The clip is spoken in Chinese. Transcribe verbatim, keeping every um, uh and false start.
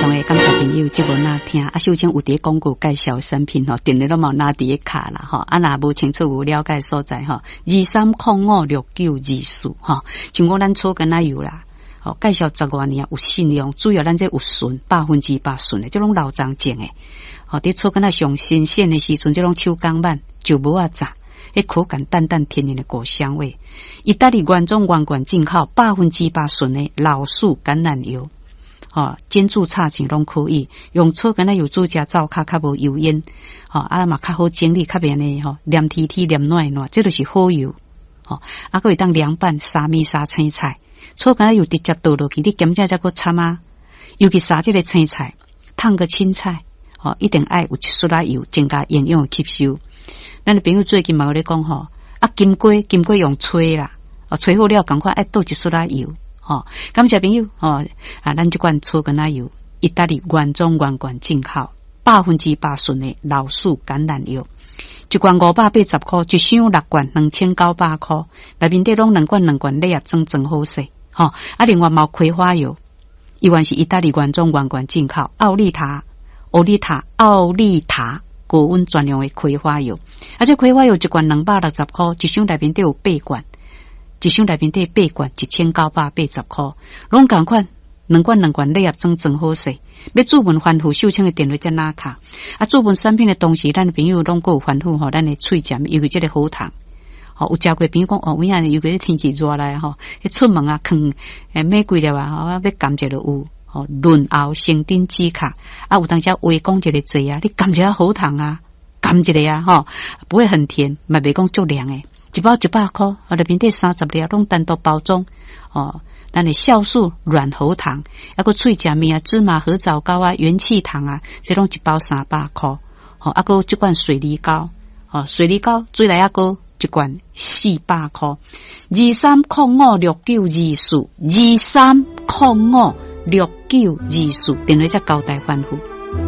众的感谢朋友，节目哪听啊？首先有伫广告介绍产品吼，定了都冇拿伫卡啦吼。啊，若无清楚有了解所在吼，二三零五六九二四吼，像我咱草根仔油啦。哦，介绍十多年有信用，主要咱这有纯，百分之百纯的，这种老张种的。哦，伫草根仔上新鲜的时阵，这种手工版就无啊炸，迄口感淡淡天然的果香味。意大利原装原罐进口，百分之百纯的老树橄榄油。哦，煎煮炒钱拢可以，用草根仔油煮食灶较较无油烟，哦，啊嘛较好整理，较免呢吼黏贴贴黏软软，这就是好油。哦，啊，可以当凉拌沙米沙青菜。草根仔油直接倒落去，你咸食才个参啊。尤其撒这个青菜，烫个青菜，哦，一定爱有一丝仔油，增加营养吸收。咱的朋友最近嘛有咧讲吼，啊金龟金龟用吹啦，哦吹好了，赶快爱倒一丝仔油，哦，感谢朋友哦啊，咱这款草根仔油，意大利原装原罐进口，百分之百纯的老树橄榄油。一罐五百八十块，一箱六罐两千九百块，内面底拢两罐两罐内叶装装好势，吼、哦！啊，另外毛葵花油，伊原是意大利原装原罐进口，奥利塔、奥利塔、奥利塔高温专用的葵花油，啊，这葵花油一罐两百六十块，一箱内面底有八罐，一箱内面底八罐一千九百八十块，拢同款。两罐两罐内叶装装好势，要注文反复秀清的电话在哪卡？啊，注文产品的同时，咱的朋友拢够有反复吼，咱的喙尖，尤其这个喉糖，吼、哦、有食过朋友讲哦，有影尤其天气热来吼，迄出门啊，坑诶玫瑰了啊，吼要感觉到有吼润喉生丁止卡，啊有当时话讲一个济啊，你感觉喉糖啊，感一个啊，吼不会很甜，嘛袂讲足凉诶，一包一百块，啊内面底三十粒拢单独包装，哦。咱的酵素软喉糖，还个脆食面啊、芝麻核枣糕啊、元气糖啊，这拢一包三百块。哦，还个这罐水梨膏，哦，水梨膏最来还个一罐四百块。二三零五六九二四，二三零五六九二四，电话才交代反复。